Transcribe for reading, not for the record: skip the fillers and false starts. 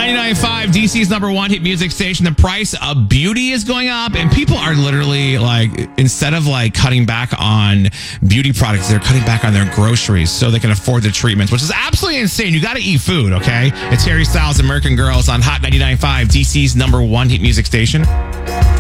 99.5, DC's number one hit music station. The price of beauty is going up, and people are literally like, instead of like cutting back on beauty products, they're cutting back on their groceries so they can afford the treatments, which is absolutely insane. You got to eat food, okay? It's Harry Styles, American Girls on Hot 99.5, DC's number one hit music station.